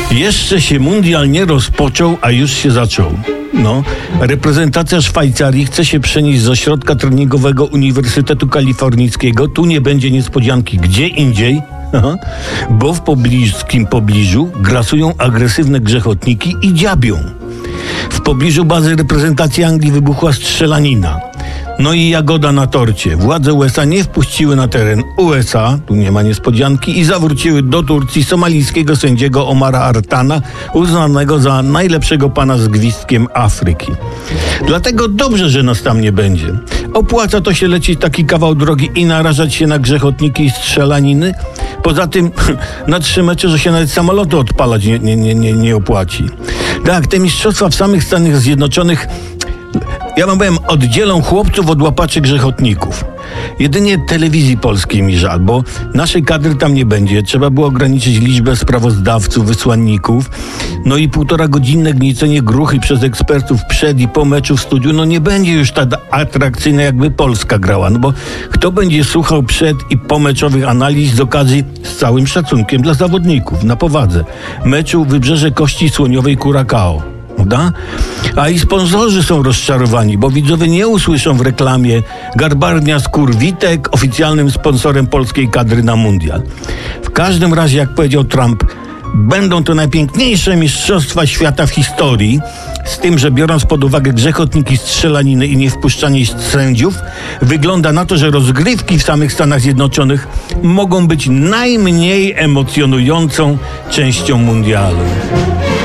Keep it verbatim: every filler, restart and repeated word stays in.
Jeszcze się mundial nie rozpoczął, a już się zaczął. No, reprezentacja Szwajcarii chce się przenieść z ośrodka treningowego Uniwersytetu Kalifornijskiego. Tu nie będzie niespodzianki gdzie indziej, aha, bo w pobliskim pobliżu grasują agresywne grzechotniki i dziabią. W pobliżu bazy reprezentacji Anglii wybuchła strzelanina. No i jagoda na torcie. Władze U S A nie wpuściły na teren U S A, tu nie ma niespodzianki, i zawróciły do Turcji somalijskiego sędziego Omara Artana, uznanego za najlepszego pana z gwizdkiem Afryki. Dlatego dobrze, że nas tam nie będzie. Opłaca to się lecieć taki kawał drogi i narażać się na grzechotniki i strzelaniny? Poza tym na trzy mecze, że się nawet samoloty odpalać nie, nie, nie, nie, nie opłaci. Tak, te mistrzostwa w samych Stanach Zjednoczonych, ja wam powiem, oddzielą chłopców od łapaczy grzechotników. Jedynie telewizji polskiej mi żal, bo naszej kadry tam nie będzie. Trzeba było ograniczyć liczbę sprawozdawców, wysłanników. No i półtora godzinne gniecenie gruchy przez ekspertów przed i po meczu w studiu, no nie będzie już tak atrakcyjne, jakby Polska grała. No bo kto będzie słuchał przed i po meczowych analiz z okazji, z całym szacunkiem dla zawodników, na powadze, meczu Wybrzeże Kości Słoniowej Curacao? Da? A i sponsorzy są rozczarowani, bo widzowie nie usłyszą w reklamie Garbarnia Skór Witek, oficjalnym sponsorem polskiej kadry na mundial. W każdym razie, jak powiedział Trump, będą to najpiękniejsze mistrzostwa świata w historii, z tym, że biorąc pod uwagę grzechotniki, strzelaniny i niewpuszczanie sędziów, wygląda na to, że rozgrywki w samych Stanach Zjednoczonych mogą być najmniej emocjonującą częścią mundialu.